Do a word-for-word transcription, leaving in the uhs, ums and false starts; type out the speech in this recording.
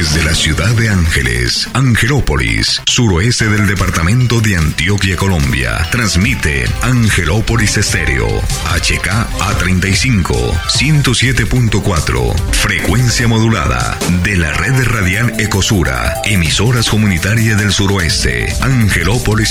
Desde la ciudad de Ángeles, Angelópolis, suroeste del departamento de Antioquia, Colombia, transmite Angelópolis Estéreo, H K A treinta y cinco, ciento siete punto cuatro, frecuencia modulada de la red radial Ecosura, emisoras comunitarias del suroeste, Angelópolis